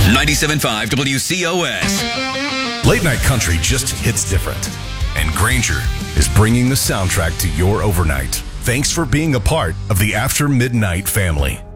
97.5 WCOS. Late night country just hits different. And Granger is bringing the soundtrack to your overnight. Thanks for being a part of the After Midnight family.